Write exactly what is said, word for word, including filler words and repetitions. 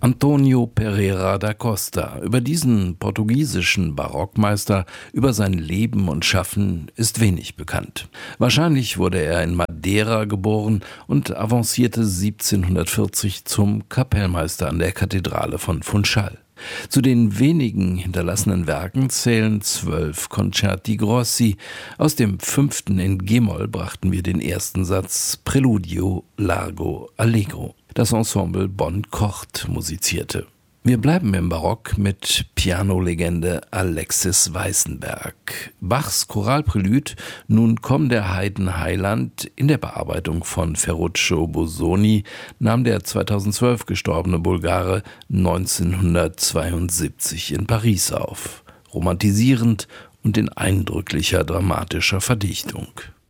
Antonio Pereira da Costa. Über diesen portugiesischen Barockmeister, über sein Leben und Schaffen ist wenig bekannt. Wahrscheinlich wurde er in Madeira geboren und avancierte siebzehnhundertvierzig zum Kapellmeister an der Kathedrale von Funchal. Zu den wenigen hinterlassenen Werken zählen zwölf Concerti Grossi. Aus dem fünften in G-Moll brachten wir den ersten Satz Preludio Largo Allegro. Das Ensemble Bonn-Cort musizierte. Wir bleiben im Barock mit Pianolegende Alexis Weissenberg. Bachs Choralprelude Nun komm der Heiden Heiland in der Bearbeitung von Ferruccio Busoni nahm der zweitausendzwölf gestorbene Bulgare neunzehnhundertzweiundsiebzig in Paris auf. Romantisierend und in eindrücklicher dramatischer Verdichtung.